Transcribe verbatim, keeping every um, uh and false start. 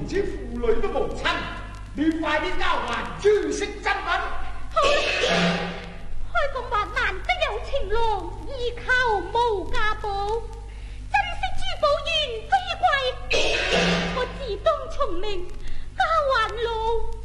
連這婦女都無親，你快啲交還，珠色珍品。 好，開鳳話難得有情郎，依靠無價寶，珍惜珠寶原非貴，我自當從命，交還路。